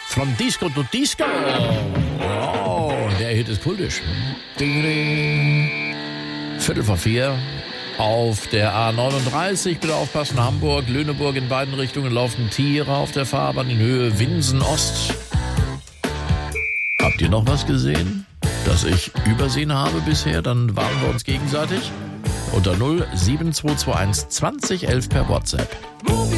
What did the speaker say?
From Disco to Disco. Oh, der Hit ist kultisch. Ding, ding. 3:45 auf der A39. Bitte aufpassen, Hamburg, Lüneburg in beiden Richtungen laufen Tiere auf der Fahrbahn in Höhe Winsen Ost. Habt ihr noch was gesehen, das ich übersehen habe bisher? Dann warnen wir uns gegenseitig. Unter 07221 2011 per WhatsApp.